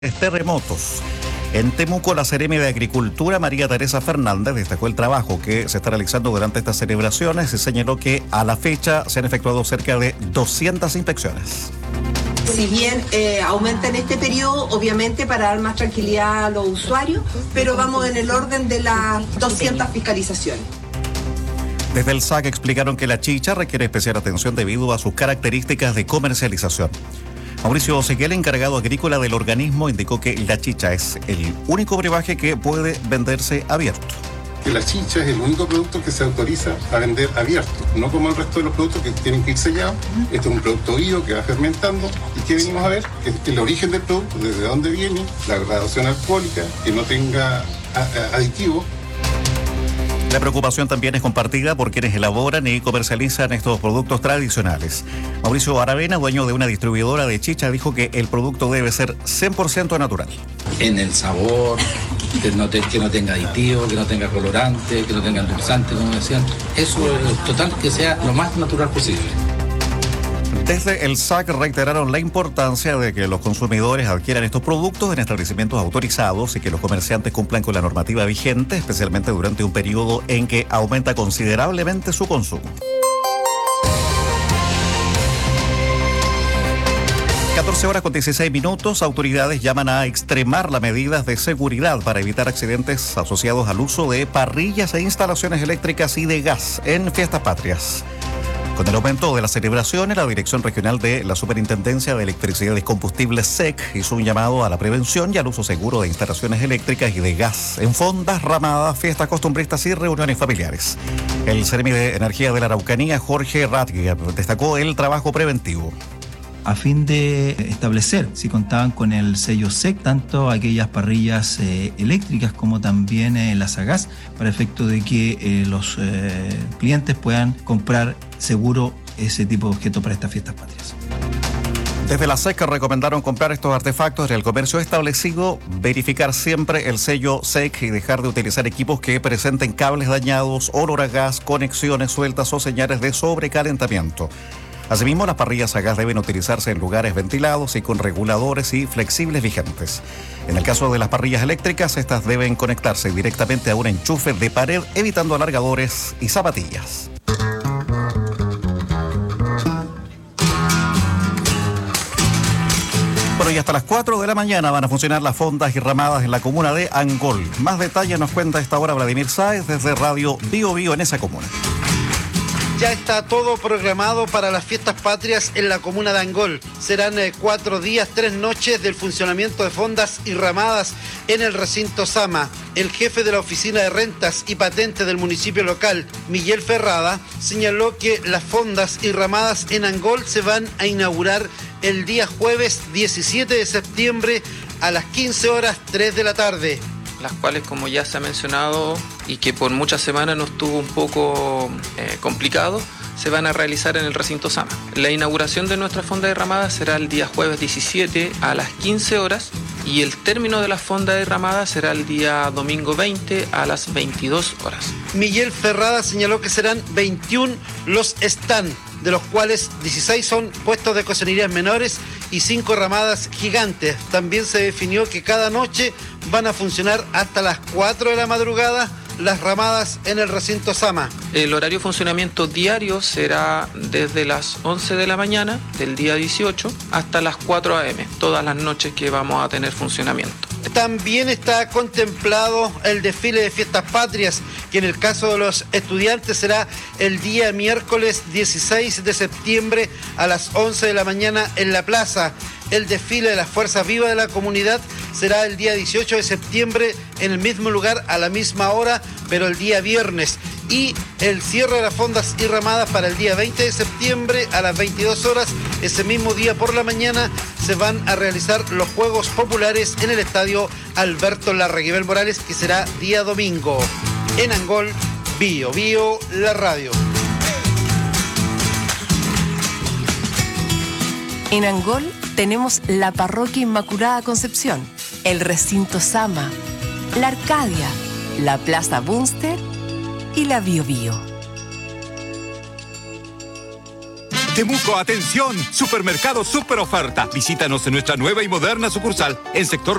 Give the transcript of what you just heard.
terremotos. En Temuco, la Seremi de Agricultura, María Teresa Fernández, destacó el trabajo que se está realizando durante estas celebraciones y señaló que a la fecha se han efectuado cerca de 200 inspecciones. Si bien aumenta en este periodo, obviamente para dar más tranquilidad a los usuarios, pero vamos en el orden de las 200 fiscalizaciones. Desde el SAC explicaron que la chicha requiere especial atención debido a sus características de comercialización. Mauricio Oseguel, encargado agrícola del organismo, indicó que la chicha es el único brebaje que puede venderse abierto. Que la chicha es el único producto que se autoriza a vender abierto, no como el resto de los productos que tienen que ir sellados. Este es un producto vivo que va fermentando. ¿Y qué venimos a ver? El origen del producto, desde dónde viene, la graduación alcohólica, que no tenga aditivos. La preocupación también es compartida por quienes elaboran y comercializan estos productos tradicionales. Mauricio Aravena, dueño de una distribuidora de chicha, dijo que el producto debe ser 100% natural. En el sabor, que no tenga aditivos, que no tenga colorante, que no tenga endulzante, como decían. Eso es total, que sea lo más natural posible. Desde el SAC reiteraron la importancia de que los consumidores adquieran estos productos en establecimientos autorizados y que los comerciantes cumplan con la normativa vigente, especialmente durante un periodo en que aumenta considerablemente su consumo. 14:16. Autoridades llaman a extremar las medidas de seguridad para evitar accidentes asociados al uso de parrillas e instalaciones eléctricas y de gas en fiestas patrias. Con el aumento de las celebraciones, la Dirección Regional de la Superintendencia de Electricidad y Combustibles SEC hizo un llamado a la prevención y al uso seguro de instalaciones eléctricas y de gas en fondas, ramadas, fiestas costumbristas y reuniones familiares. El Seremi de Energía de la Araucanía, Jorge Ratger, destacó el trabajo preventivo. A fin de establecer si contaban con el sello SEC, tanto aquellas parrillas eléctricas como también las a gas, para efecto de que los clientes puedan comprar seguro ese tipo de objeto para estas fiestas patrias. Desde la SEC recomendaron comprar estos artefactos en el comercio establecido, verificar siempre el sello SEC y dejar de utilizar equipos que presenten cables dañados, olor a gas, conexiones sueltas o señales de sobrecalentamiento. Asimismo, las parrillas a gas deben utilizarse en lugares ventilados y con reguladores y flexibles vigentes. En el caso de las parrillas eléctricas, estas deben conectarse directamente a un enchufe de pared, evitando alargadores y zapatillas. Bueno, y hasta las 4 de la mañana van a funcionar las fondas y ramadas en la comuna de Angol. Más detalles nos cuenta a esta hora Vladimir Sáez desde Radio Bio Bio en esa comuna. Ya está todo programado para las fiestas patrias en la comuna de Angol. Serán 4 días, 3 noches del funcionamiento de fondas y ramadas en el recinto Sama. El jefe de la Oficina de Rentas y Patentes del municipio local, Miguel Ferrada, señaló que las fondas y ramadas en Angol se van a inaugurar el día jueves 17 de septiembre a las 15:03 de la tarde. Las cuales, como ya se ha mencionado y que por muchas semanas nos estuvo un poco complicado, se van a realizar en el recinto Sama. La inauguración de nuestra fonda de ramadas será el día jueves 17 a las 15 horas y el término de la fonda de ramadas será el día domingo 20 a las 22 horas. Miguel Ferrada señaló que serán 21 los stands, de los cuales 16 son puestos de cocenerías menores y 5 ramadas gigantes. También se definió que cada noche van a funcionar hasta las 4 de la madrugada las ramadas en el recinto Sama. El horario de funcionamiento diario será desde las 11 de la mañana del día 18 hasta las 4 a.m., todas las noches que vamos a tener funcionamiento. También está contemplado el desfile de fiestas patrias, que en el caso de los estudiantes será el día miércoles 16 de septiembre a las 11 de la mañana en la plaza. El desfile de las fuerzas vivas de la comunidad será el día 18 de septiembre en el mismo lugar a la misma hora, pero el día viernes. Y el cierre de las fondas y ramadas para el día 20 de septiembre a las 22 horas. Ese mismo día por la mañana se van a realizar los Juegos Populares en el estadio Alberto Larraguibel Morales, que será día domingo. En Angol, Bio Bio, la radio. En Angol tenemos la Parroquia Inmaculada Concepción, el recinto Sama, la Arcadia, la Plaza Bunster y la Bio Bio. Temuco, atención, supermercado super oferta. Visítanos en nuestra nueva y moderna sucursal en sector